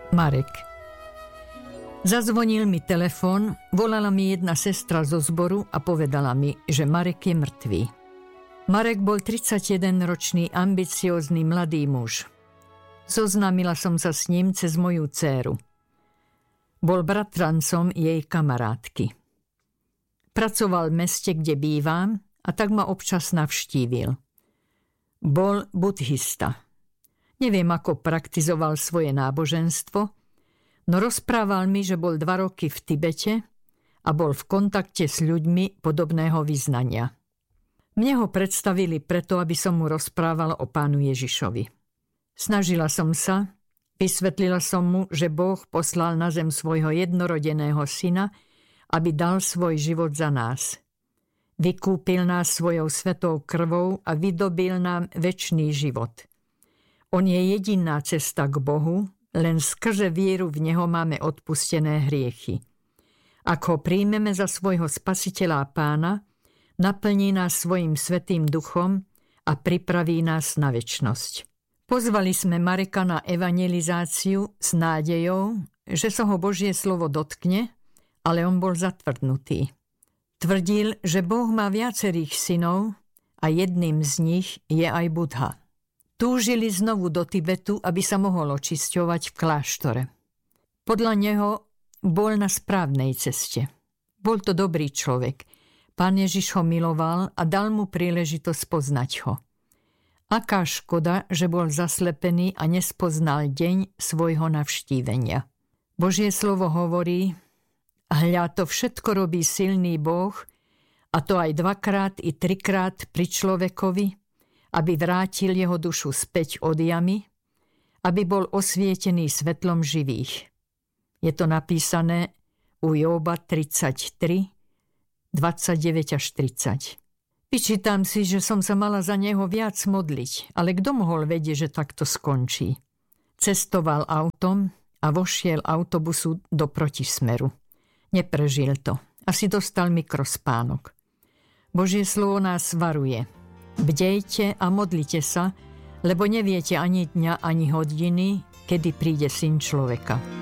Marek. Zazvonil mi telefon, volala mi jedna sestra zo zboru a povedala mi, že Marek je mŕtvý. Marek bol 31-ročný ambiciózny mladý muž. Zoznámila som sa s ním cez moju dcéru. Bol bratrancom jej kamarátky. Pracoval v meste, kde bývam, a tak ma občas navštívil. Bol buddhista. Neviem, ako praktizoval svoje náboženstvo, no rozprával mi, že bol 2 roky v Tibete a bol v kontakte s ľuďmi podobného vyznania. Mne ho predstavili preto, aby som mu rozprával o Pánu Ježišovi. Snažila som sa, vysvetlila som mu, že Boh poslal na zem svojho jednorodeného syna, aby dal svoj život za nás. Vykúpil nás svojou svetou krvou a vydobil nám večný život. On je jediná cesta k Bohu, len skrze vieru v Neho máme odpustené hriechy. Ak ho príjmeme za svojho spasiteľa a pána, naplní nás svojim svätým duchom a pripraví nás na večnosť. Pozvali sme Mareka na evangelizáciu s nádejou, že sa ho Božie slovo dotkne, ale on bol zatvrdnutý. Tvrdil, že Boh má viacerých synov a jedným z nich je aj Buddha. Túžili znovu do Tibetu, aby sa mohol očisťovať v kláštore. Podľa neho bol na správnej ceste. Bol to dobrý človek. Pán Ježiš ho miloval a dal mu príležitosť poznať ho. Aká škoda, že bol zaslepený a nespoznal deň svojho navštívenia. Božie slovo hovorí: hľa, to všetko robí silný Boh, a to aj 2-krát i 3-krát pri človekovi, aby vrátil jeho dušu späť od jamy, aby bol osvietený svetlom živých. Je to napísané u Jóba 33, 29 až 30. Vyčítam si, že som sa mala za neho viac modliť, ale kto mohol vedieť, že takto skončí? Cestoval autom a vošiel autobusu do protismeru. Neprežil to. Asi dostal mikrospánok. Božie slovo nás varuje. Bdejte a modlite sa, lebo neviete ani dňa, ani hodiny, kedy príde Syn človeka.